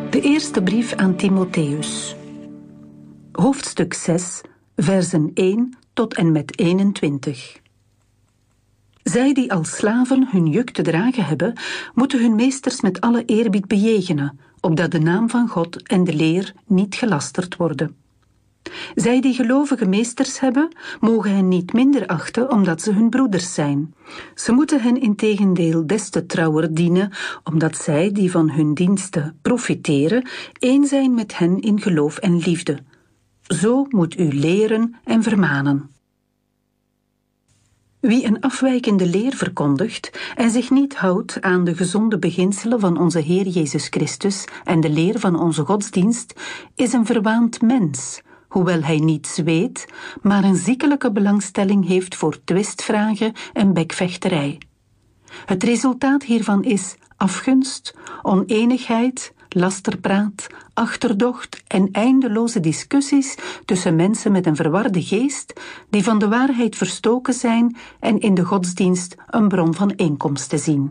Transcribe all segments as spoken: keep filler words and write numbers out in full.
De eerste brief aan Timotheus. Hoofdstuk zes, versen één tot en met eenentwintig. Zij die als slaven hun juk te dragen hebben, moeten hun meesters met alle eerbied bejegenen, opdat de naam van God en de leer niet gelasterd worden. Zij die gelovige meesters hebben, mogen hen niet minder achten omdat ze hun broeders zijn. Ze moeten hen integendeel des te trouwer dienen, omdat zij die van hun diensten profiteren, één zijn met hen in geloof en liefde. Zo moet u leren en vermanen. Wie een afwijkende leer verkondigt en zich niet houdt aan de gezonde beginselen van onze Heer Jezus Christus en de leer van onze godsdienst, is een verwaand mens, hoewel hij niets weet, maar een ziekelijke belangstelling heeft voor twistvragen en bekvechterij. Het resultaat hiervan is afgunst, oneenigheid, lasterpraat, achterdocht en eindeloze discussies tussen mensen met een verwarde geest die van de waarheid verstoken zijn en in de godsdienst een bron van inkomsten zien.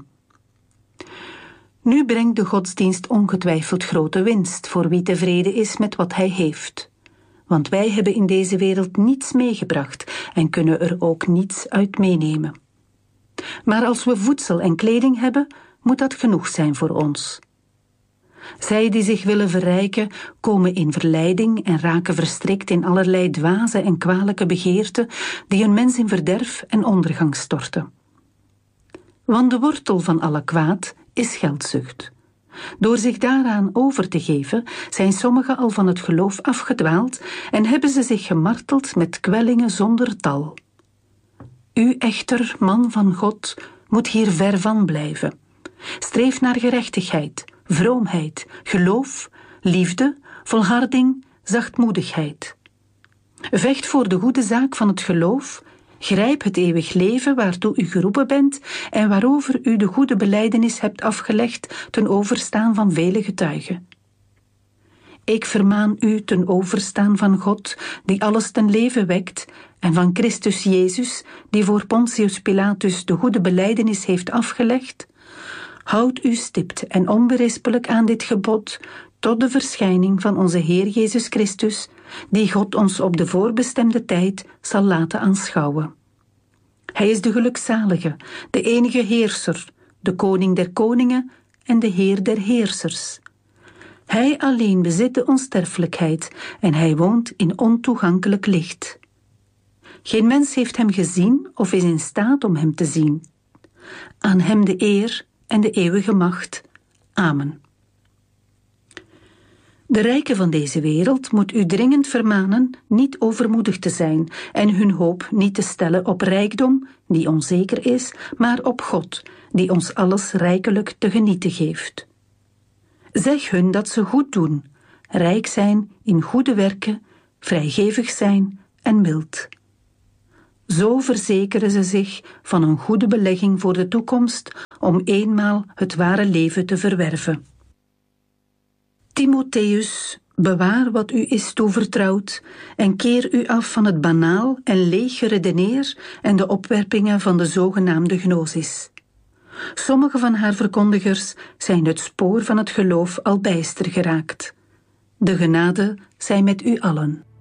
Nu brengt de godsdienst ongetwijfeld grote winst voor wie tevreden is met wat hij heeft. Want wij hebben in deze wereld niets meegebracht en kunnen er ook niets uit meenemen. Maar als we voedsel en kleding hebben, moet dat genoeg zijn voor ons. Zij die zich willen verrijken, komen in verleiding en raken verstrikt in allerlei dwaze en kwalijke begeerten die een mens in verderf en ondergang storten. Want de wortel van alle kwaad is geldzucht. Door zich daaraan over te geven, zijn sommigen al van het geloof afgedwaald en hebben ze zich gemarteld met kwellingen zonder tal. U echter, man van God, moet hier ver van blijven. Streef naar gerechtigheid, vroomheid, geloof, liefde, volharding, zachtmoedigheid. Vecht voor de goede zaak van het geloof, grijp het eeuwig leven waartoe u geroepen bent en waarover u de goede belijdenis hebt afgelegd ten overstaan van vele getuigen. Ik vermaan u ten overstaan van God, die alles ten leven wekt, en van Christus Jezus, die voor Pontius Pilatus de goede belijdenis heeft afgelegd. Houd u stipt en onberispelijk aan dit gebod, tot de verschijning van onze Heer Jezus Christus, die God ons op de voorbestemde tijd zal laten aanschouwen. Hij is de gelukzalige, de enige heerser, de koning der koningen en de Heer der heersers. Hij alleen bezit de onsterfelijkheid en hij woont in ontoegankelijk licht. Geen mens heeft hem gezien of is in staat om hem te zien. Aan hem de eer en de eeuwige macht. Amen. De rijken van deze wereld moet u dringend vermanen niet overmoedig te zijn en hun hoop niet te stellen op rijkdom, die onzeker is, maar op God, die ons alles rijkelijk te genieten geeft. Zeg hun dat ze goed doen, rijk zijn in goede werken, vrijgevig zijn en mild. Zo verzekeren ze zich van een goede belegging voor de toekomst om eenmaal het ware leven te verwerven. Timotheus, bewaar wat u is toevertrouwd en keer u af van het banaal en leeg geredeneer en de opwerpingen van de zogenaamde gnosis. Sommige van haar verkondigers zijn het spoor van het geloof al bijster geraakt. De genade zij met u allen.